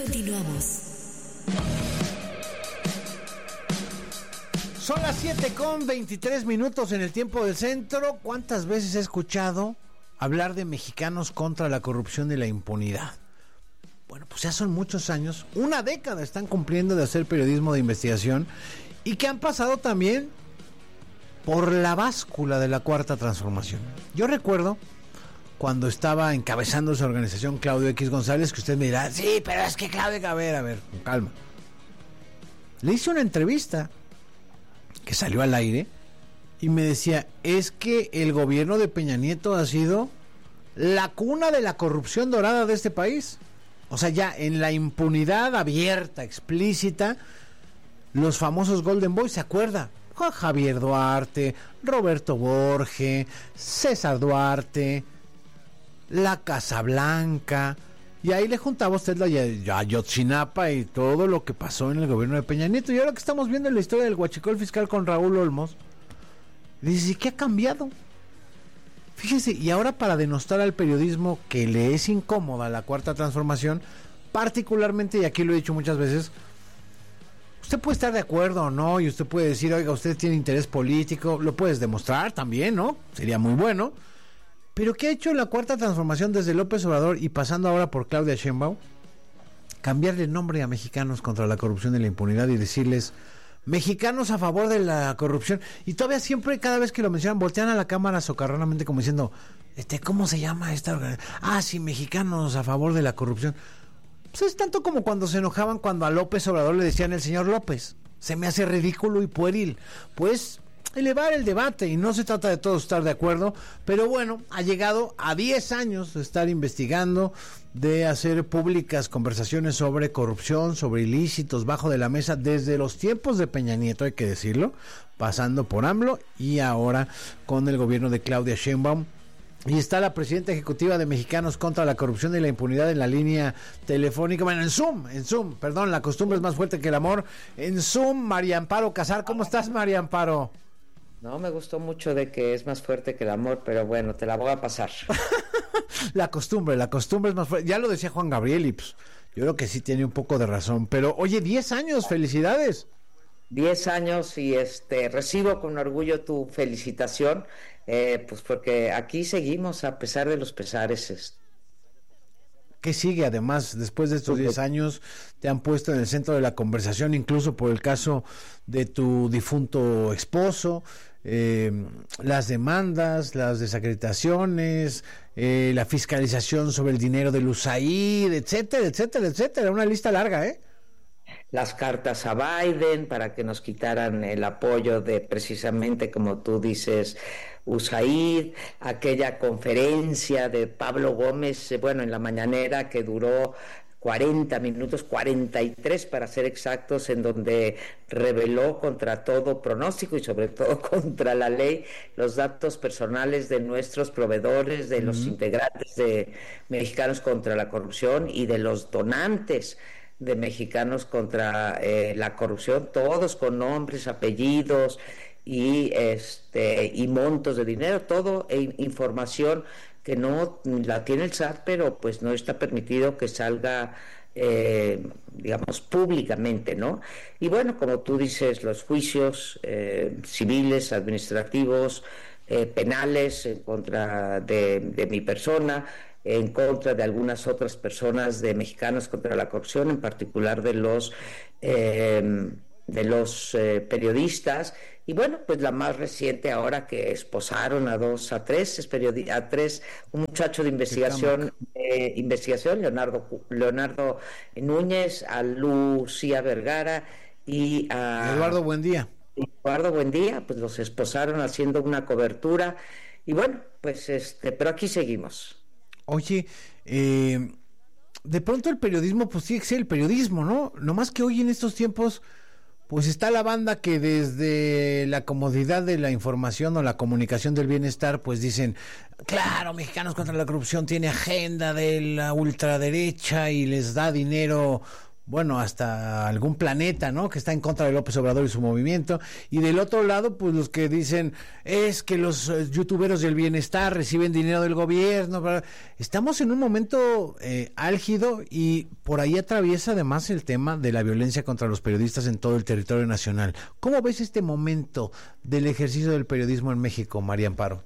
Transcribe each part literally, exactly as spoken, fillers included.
Continuamos. Son las siete con veintitrés minutos en el tiempo del centro. ¿Cuántas veces he escuchado hablar de mexicanos contra la corrupción y la impunidad? Bueno, pues ya son muchos años, una década están cumpliendo de hacer periodismo de investigación y que han pasado también por la báscula de la Cuarta Transformación. Yo recuerdo cuando estaba encabezando esa organización Claudio X González, que usted me dirá, sí, pero es que Claudio, a ver, a ver, con calma. Le hice una entrevista que salió al aire y me decía, es que el gobierno de Peña Nieto ha sido la cuna de la corrupción dorada de este país. O sea, ya en la impunidad abierta, explícita, los famosos Golden Boys, ¿se acuerda? Javier Duarte, Roberto Borge, César Duarte, la Casa Blanca, y ahí le juntaba usted la Ayotzinapa y todo lo que pasó en el gobierno de Peña Nieto. Y ahora que estamos viendo la historia del huachicol fiscal con Raúl Olmos, dice, ¿qué ha cambiado? Fíjese, y ahora para denostar al periodismo que le es incómoda la Cuarta Transformación, particularmente, y aquí lo he dicho muchas veces, usted puede estar de acuerdo o no, y usted puede decir, oiga, usted tiene interés político, lo puedes demostrar también, ¿no? Sería muy bueno. Pero ¿qué ha hecho la Cuarta Transformación desde López Obrador y pasando ahora por Claudia Sheinbaum? Cambiarle el nombre a Mexicanos contra la corrupción y la impunidad y decirles, mexicanos a favor de la corrupción. Y todavía siempre, cada vez que lo mencionan, voltean a la cámara socarronamente como diciendo, este, ¿cómo se llama esta organización? Ah, sí, mexicanos a favor de la corrupción. Pues es tanto como cuando se enojaban cuando a López Obrador le decían el señor López. Se me hace ridículo y pueril. Pues elevar el debate, y no se trata de todos estar de acuerdo, pero bueno, ha llegado a diez años de estar investigando, de hacer públicas conversaciones sobre corrupción, sobre ilícitos bajo de la mesa, desde los tiempos de Peña Nieto, hay que decirlo, pasando por AMLO y ahora con el gobierno de Claudia Sheinbaum. Y está la presidenta ejecutiva de Mexicanos contra la Corrupción y la Impunidad en la línea telefónica, bueno, en Zoom, en Zoom, perdón, la costumbre es más fuerte que el amor, en Zoom, María Amparo Casar. ¿Cómo estás, María Amparo? No, me gustó mucho de que es más fuerte que el amor, pero bueno, te la voy a pasar. La costumbre, la costumbre es más fuerte, ya lo decía Juan Gabriel y pues yo creo que sí tiene un poco de razón, pero oye, diez años, felicidades. Diez años y este recibo con orgullo tu felicitación, eh, pues porque aquí seguimos a pesar de los pesares. ¿Qué sigue? Además, después de estos diez años, te han puesto en el centro de la conversación, incluso por el caso de tu difunto esposo, eh, las demandas, las desacreditaciones, eh, la fiscalización sobre el dinero del U S A I D, etcétera, etcétera, etcétera. Una lista larga, ¿eh? Las cartas a Biden para que nos quitaran el apoyo de, precisamente como tú dices, U S A I D, aquella conferencia de Pablo Gómez, bueno, en la mañanera, que duró cuarenta minutos, cuarenta y tres para ser exactos, en donde reveló contra todo pronóstico y sobre todo contra la ley los datos personales de nuestros proveedores, de uh-huh. los integrantes de Mexicanos contra la Corrupción y de los donantes de Mexicanos contra eh, la Corrupción, todos con nombres, apellidos y este y montos de dinero, todo e información que no la tiene el S A T, pero pues no está permitido que salga eh, digamos públicamente, ¿no? Y bueno, como tú dices, los juicios eh, civiles, administrativos, eh, penales en contra de, de mi persona, en contra de algunas otras personas de Mexicanos contra la Corrupción, en particular de los eh, de los eh, periodistas, y bueno, pues la más reciente ahora que esposaron a dos, a tres, es periodi- a tres, un muchacho de investigación, eh, investigación, Leonardo Leonardo Núñez, a Lucía Vergara y a Eduardo Buendía. Eduardo Buendía, pues los esposaron haciendo una cobertura, y bueno, pues este, pero aquí seguimos. Oye, eh, de pronto el periodismo, pues sí, sí, el periodismo, ¿no? Nomás que hoy en estos tiempos, pues está la banda que desde la comodidad de la información o la comunicación del bienestar, pues dicen, claro, Mexicanos contra la Corrupción tiene agenda de la ultraderecha y les da dinero bueno, hasta algún planeta, ¿no? Que está en contra de López Obrador y su movimiento. Y del otro lado, pues los que dicen, es que los eh, youtuberos del bienestar reciben dinero del gobierno. Bla, bla. Estamos en un momento eh, álgido y por ahí atraviesa además el tema de la violencia contra los periodistas en todo el territorio nacional. ¿Cómo ves este momento del ejercicio del periodismo en México, María Amparo?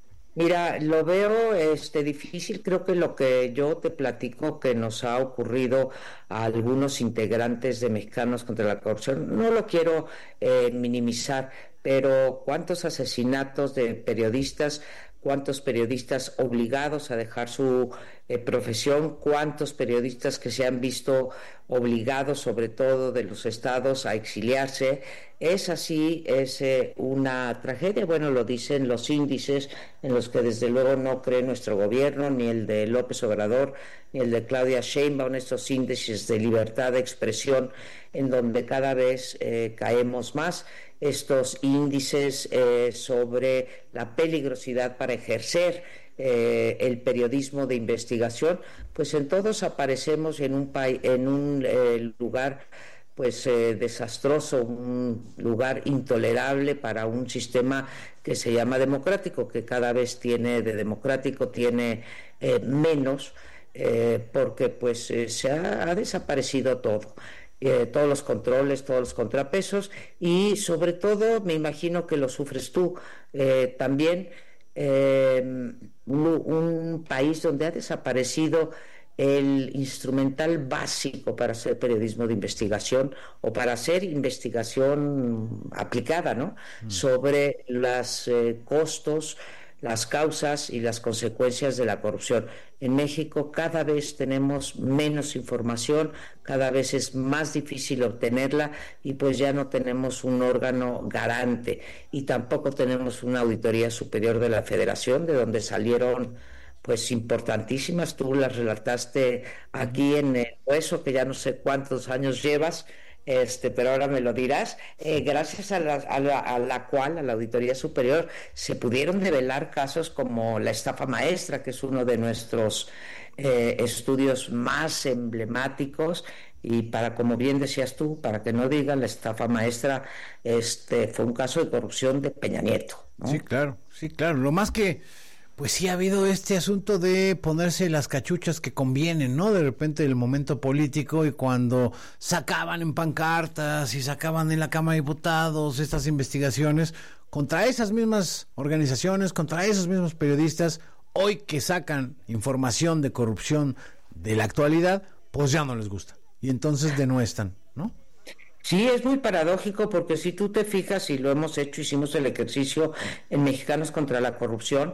Mira, lo veo este difícil. Creo que lo que yo te platico que nos ha ocurrido a algunos integrantes de Mexicanos contra la Corrupción, no lo quiero eh, minimizar, pero cuántos asesinatos de periodistas, cuántos periodistas obligados a dejar su eh, profesión, cuántos periodistas que se han visto obligados, sobre todo de los estados, a exiliarse. Es así, es eh, una tragedia. Bueno, lo dicen los índices en los que desde luego no cree nuestro gobierno, ni el de López Obrador, ni el de Claudia Sheinbaum, estos índices de libertad de expresión en donde cada vez eh, caemos más. Estos índices eh, sobre la peligrosidad para ejercer eh, el periodismo de investigación, pues en todos aparecemos en un, pa- en un eh, lugar pues eh, desastroso, un lugar intolerable para un sistema que se llama democrático, que cada vez tiene de democrático tiene eh, menos, eh, porque pues eh, se ha, ha desaparecido todo. Eh, todos los controles, todos los contrapesos y sobre todo me imagino que lo sufres tú eh, también, eh, un, un país donde ha desaparecido el instrumental básico para hacer periodismo de investigación o para hacer investigación aplicada, ¿no? Mm. Sobre los eh, costos, las causas y las consecuencias de la corrupción. En México cada vez tenemos menos información, cada vez es más difícil obtenerla y pues ya no tenemos un órgano garante y tampoco tenemos una auditoría superior de la Federación, de donde salieron pues importantísimas. Tú las relataste aquí en el hueso, que ya no sé cuántos años llevas, Este, pero ahora me lo dirás, eh, gracias a la, a, la, a la cual, a la Auditoría Superior, se pudieron develar casos como la estafa maestra, que es uno de nuestros eh, estudios más emblemáticos, y para, como bien decías tú, para que no digan, la estafa maestra este, fue un caso de corrupción de Peña Nieto, ¿no? Sí, claro, sí, claro, lo más que pues sí ha habido este asunto de ponerse las cachuchas que convienen, ¿no? De repente el momento político y cuando sacaban en pancartas y sacaban en la Cámara de Diputados estas investigaciones contra esas mismas organizaciones, contra esos mismos periodistas, hoy que sacan información de corrupción de la actualidad, pues ya no les gusta. Y entonces denuestan, ¿no? Sí, es muy paradójico porque si tú te fijas, y lo hemos hecho, hicimos el ejercicio en Mexicanos contra la Corrupción,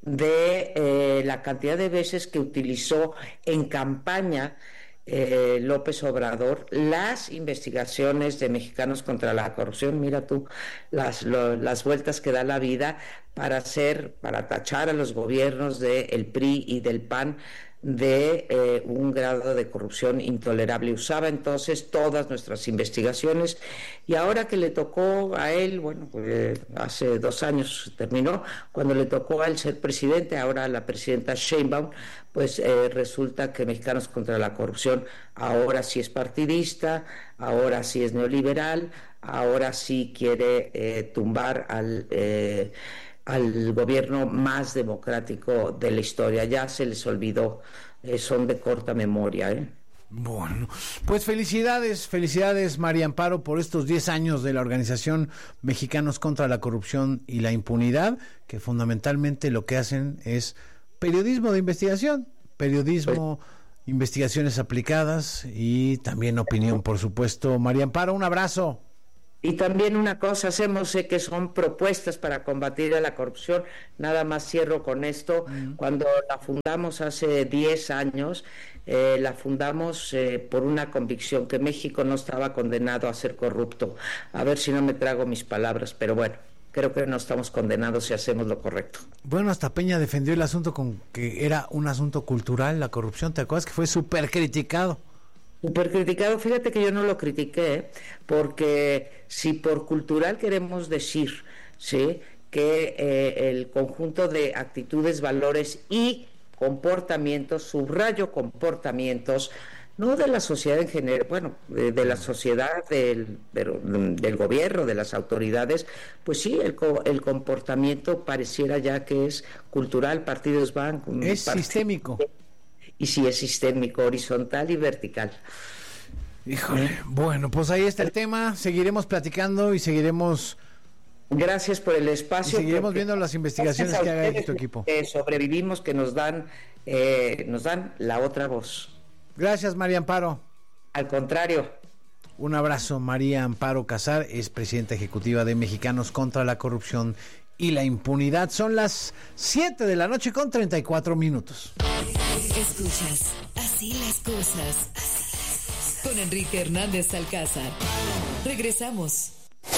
de eh, la cantidad de veces que utilizó en campaña eh, López Obrador las investigaciones de Mexicanos contra la Corrupción. Mira tú las, lo, las vueltas que da la vida para hacer, para tachar a los gobiernos del P R I y del P A N de eh, un grado de corrupción intolerable. Usaba entonces todas nuestras investigaciones y ahora que le tocó a él, bueno, pues, hace dos años terminó, cuando le tocó a él ser presidente, ahora a la presidenta Sheinbaum, pues eh, resulta que Mexicanos contra la Corrupción ahora sí es partidista, ahora sí es neoliberal, ahora sí quiere eh, tumbar al... Eh, al gobierno más democrático de la historia. Ya se les olvidó, eh, son de corta memoria, ¿eh? Bueno, pues felicidades, felicidades María Amparo por estos diez años de la organización Mexicanos contra la Corrupción y la Impunidad, que fundamentalmente lo que hacen es periodismo de investigación, periodismo, sí. Investigaciones aplicadas y también opinión, por supuesto. María Amparo, un abrazo. Y también una cosa hacemos, sé que son propuestas para combatir a la corrupción, nada más cierro con esto, uh-huh. Cuando la fundamos hace diez años, eh, la fundamos eh, por una convicción que México no estaba condenado a ser corrupto. A ver si no me trago mis palabras, pero bueno, creo que no estamos condenados si hacemos lo correcto. Bueno, hasta Peña defendió el asunto con que era un asunto cultural, la corrupción, ¿te acuerdas que fue súper criticado? Súper criticado, fíjate que yo no lo critiqué, porque si por cultural queremos decir, ¿sí?, que eh, el conjunto de actitudes, valores y comportamientos, subrayo comportamientos no de la sociedad en general, bueno, de, de la sociedad, del, pero, del gobierno, de las autoridades, pues sí, el, el comportamiento pareciera ya que es cultural, partidos van... Es partidos, sistémico. Y sí, es sistémico, horizontal y vertical. Híjole, bueno, pues ahí está el tema, seguiremos platicando y seguiremos... Gracias por el espacio. Y seguiremos viendo las investigaciones que haga tu equipo. Que sobrevivimos, que nos dan, eh, nos dan la otra voz. Gracias, María Amparo. Al contrario. Un abrazo. María Amparo Casar es presidenta ejecutiva de Mexicanos contra la Corrupción y la Impunidad. Son las siete de la noche con treinta y cuatro minutos. Escuchas Así las cosas con Enrique Hernández Alcázar. Regresamos.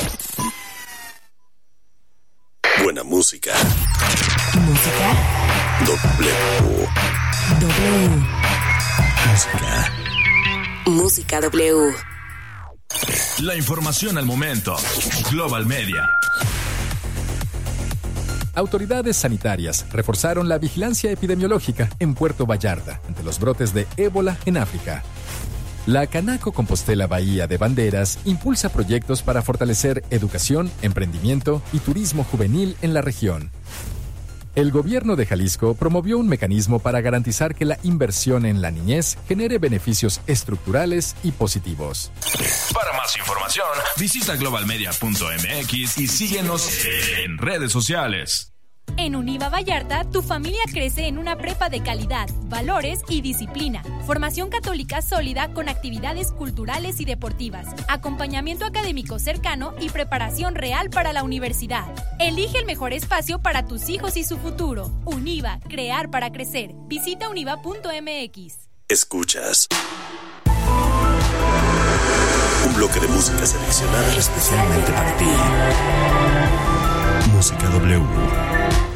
Buena música. Música. W. W. Música. Música W. La información al momento. Global Media. Autoridades sanitarias reforzaron la vigilancia epidemiológica en Puerto Vallarta ante los brotes de ébola en África. La Canaco Compostela Bahía de Banderas impulsa proyectos para fortalecer educación, emprendimiento y turismo juvenil en la región. El gobierno de Jalisco promovió un mecanismo para garantizar que la inversión en la niñez genere beneficios estructurales y positivos. Para más información, visita global media punto m x y síguenos en redes sociales. En Univa Vallarta, tu familia crece en una prepa de calidad, valores y disciplina. Formación católica sólida con actividades culturales y deportivas, acompañamiento académico cercano y preparación real para la universidad. Elige el mejor espacio para tus hijos y su futuro. Univa, crear para crecer. Visita univa punto m x. Escuchas un bloque de música seleccionada especialmente para ti. Música W.